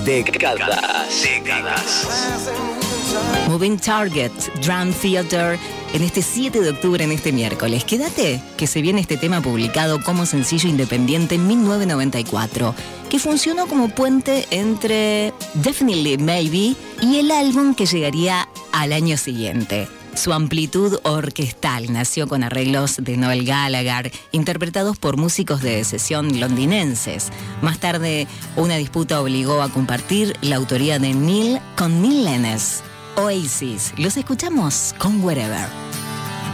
Décadas. Moving Target, Drum Theater, en este 7 de octubre, en este miércoles. Quédate, que se viene este tema publicado como sencillo independiente en 1994, que funcionó como puente entre Definitely Maybe y el álbum que llegaría al año siguiente. Su amplitud orquestal nació con arreglos de Noel Gallagher, interpretados por músicos de sesión londinenses. Más tarde, una disputa obligó a compartir la autoría de Neil con Neil Lennes. Oasis, los escuchamos con Wherever.